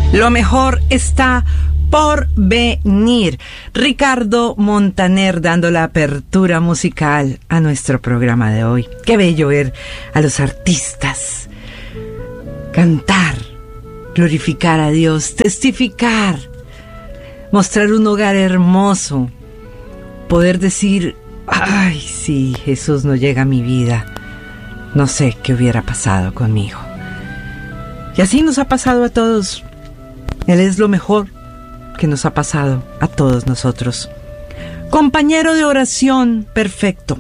Lo mejor está por venir. Ricardo Montaner dando la apertura musical a nuestro programa de hoy. Qué bello ver a los artistas cantar, glorificar a Dios, testificar, mostrar un hogar hermoso, poder decir, ay, si Jesús no llega a mi vida, no sé qué hubiera pasado conmigo. Y así nos ha pasado a todos. Él es lo mejor que nos ha pasado a todos nosotros. Compañero de oración perfecto.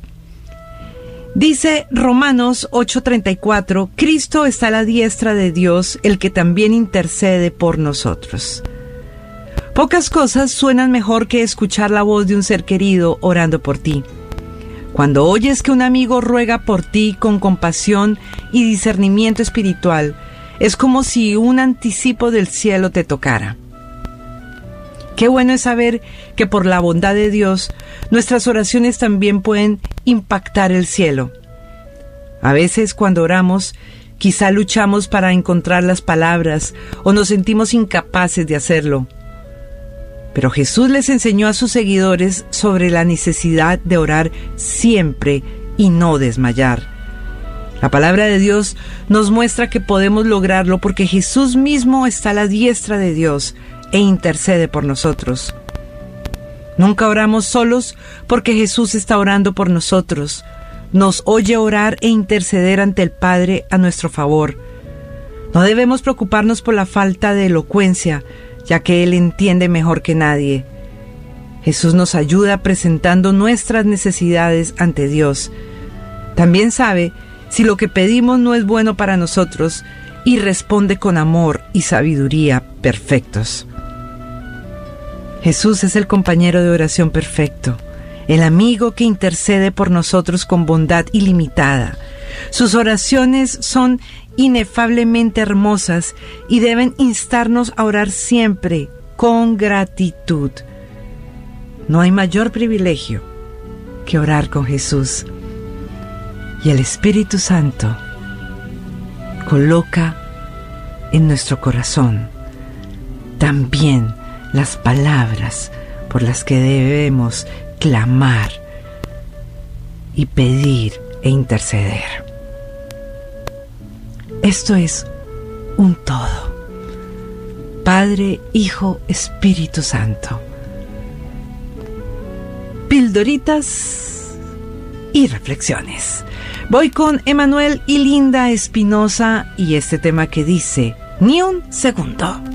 Dice Romanos 8:34, Cristo está a la diestra de Dios, el que también intercede por nosotros. Pocas cosas suenan mejor que escuchar la voz de un ser querido orando por ti. Cuando oyes que un amigo ruega por ti con compasión y discernimiento espiritual, es como si un anticipo del cielo te tocara. Qué bueno es saber que por la bondad de Dios, nuestras oraciones también pueden impactar el cielo. A veces cuando oramos, quizá luchamos para encontrar las palabras o nos sentimos incapaces de hacerlo. Pero Jesús les enseñó a sus seguidores sobre la necesidad de orar siempre y no desmayar. La palabra de Dios nos muestra que podemos lograrlo porque Jesús mismo está a la diestra de Dios e intercede por nosotros. Nunca oramos solos porque Jesús está orando por nosotros. Nos oye orar e interceder ante el Padre a nuestro favor. No debemos preocuparnos por la falta de elocuencia, ya que Él entiende mejor que nadie. Jesús nos ayuda presentando nuestras necesidades ante Dios. También sabe si lo que pedimos no es bueno para nosotros y responde con amor y sabiduría perfectos. Jesús es el compañero de oración perfecto, el amigo que intercede por nosotros con bondad ilimitada. Sus oraciones son inefablemente hermosas y deben instarnos a orar siempre con gratitud. No hay mayor privilegio que orar con Jesús. Y el Espíritu Santo coloca en nuestro corazón también las palabras por las que debemos clamar y pedir e interceder. Esto es un todo. Padre, Hijo, Espíritu Santo. Pildoritas y reflexiones. Voy con Emanuel y Linda Espinosa y este tema que dice, ni un segundo.